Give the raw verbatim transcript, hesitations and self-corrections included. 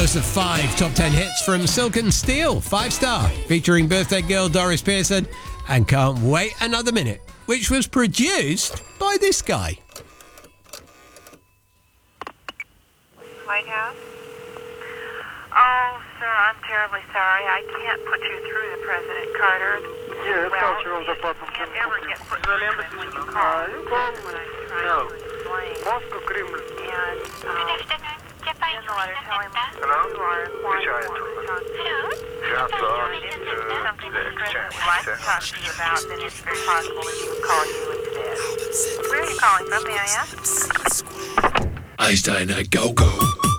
first of five top ten hits from Silk and Steel, five star, featuring birthday girl Doris Pearson and Can't Wait Another Minute, which was produced by this guy. White House? Oh, sir, I'm terribly sorry. I can't put you through to President Carter. Yeah, well, cultural department can't ever get put through to him when you call. That's when I try No. to explain. Moscow Kremlin. And, um, in the letter, tell him Hello? you are inquiring Which for item? talk. Yes, If it is something that the President would like to talk to you about, then it's very possible that he would call you instead. Where are you calling from, may I ask? Einstein, go go.